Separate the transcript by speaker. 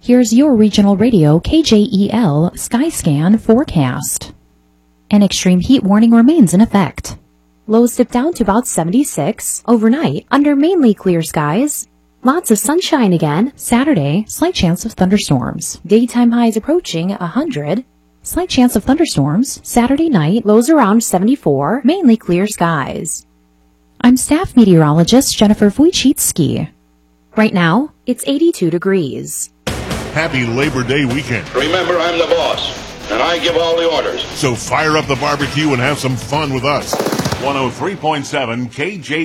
Speaker 1: Here's your regional radio KJEL Skyscan forecast. An extreme heat warning remains in effect. Lows dip down to about 76 overnight under mainly clear skies. Lots of sunshine again. Saturday, slight chance of thunderstorms. Daytime highs approaching 100. Slight chance of thunderstorms. Saturday night, lows around 74, mainly clear skies. I'm staff meteorologist Jennifer Wojcicki. Right now, it's 82 degrees.
Speaker 2: Happy Labor Day weekend.
Speaker 3: Remember, I'm the boss, and I give all the orders.
Speaker 2: So fire up the barbecue and have some fun with us. 103.7 KJ.